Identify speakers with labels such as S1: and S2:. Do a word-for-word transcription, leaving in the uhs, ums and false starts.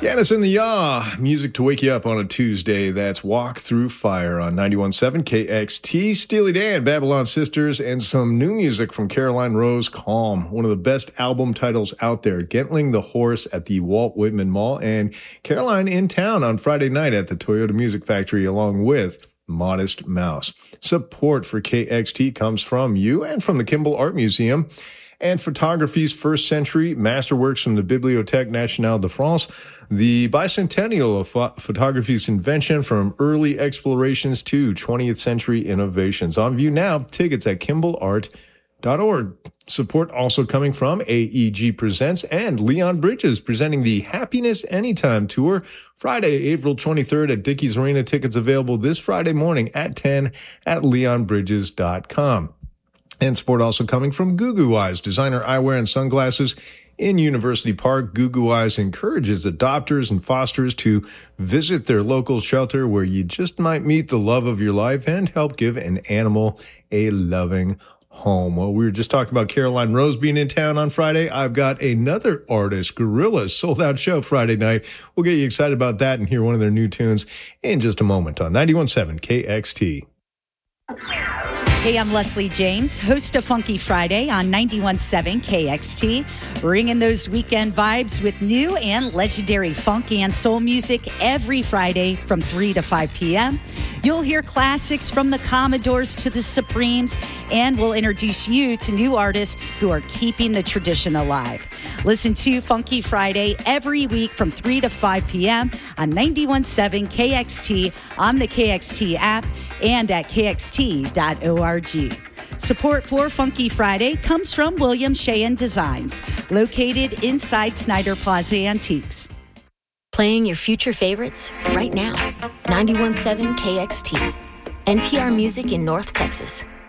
S1: Yanis and the Yaw, music to wake you up on a Tuesday. That's Walk Through Fire on ninety-one point seven K X T. Steely Dan, Babylon Sisters, and some new music from Caroline Rose, Calm, one of the best album titles out there. Gentling the Horse at the Walt Whitman Mall, and Caroline in town on Friday night at the Toyota Music Factory along with Modest Mouse. Support for K X T comes from you and from the Kimball Art Museum and photography's first century masterworks from the Bibliothèque Nationale de France, the bicentennial of pho- photography's invention from early explorations to twentieth century innovations. On view now, tickets at kimball art dot org. Support also coming from A E G Presents and Leon Bridges presenting the Happiness Anytime Tour, Friday, April twenty-third at Dickies Arena. Tickets available this Friday morning at ten at leon bridges dot com. And support also coming from Goo Goo Eyes, designer eyewear and sunglasses in University Park. Goo Goo Eyes encourages adopters and fosters to visit their local shelter where you just might meet the love of your life and help give an animal a loving home. Well, we were just talking about Caroline Rose being in town on Friday. I've got another artist, Gorillaz, sold out show Friday night. We'll get you excited about that and hear one of their new tunes in just a moment on ninety-one point seven K X T.
S2: Hey, I'm Leslie James, host of Funky Friday on ninety-one point seven K X T, bringing those weekend vibes with new and legendary funk and soul music every Friday from three to five p.m. You'll hear classics from the Commodores to the Supremes, and we'll introduce you to new artists who are keeping the tradition alive. Listen to Funky Friday every week from three to five p.m. on ninety-one point seven K X T, on the K X T app, and at k x t dot org. Support for Funky Friday comes from William Sheehan Designs, located inside Snyder Plaza Antiques.
S3: Playing your future favorites right now. ninety-one point seven K X T. N P R Music in North Texas.